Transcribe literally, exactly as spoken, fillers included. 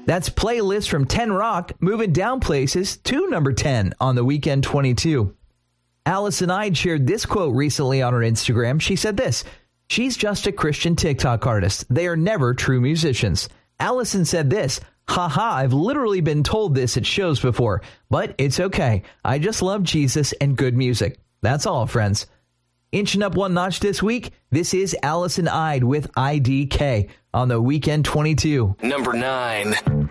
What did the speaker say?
That's Playlist from ten Rock moving down places to number ten on the Weekend twenty-two. Allison Ide shared this quote recently on her Instagram. She said this: "She's just a Christian TikTok artist. They are never true musicians." Allison said this: "Haha, I've literally been told this at shows before, but it's okay. I just love Jesus and good music." That's all, friends. Inching up one notch this week, this is Allison Ide with I D K on the Weekend twenty-two. Number nine.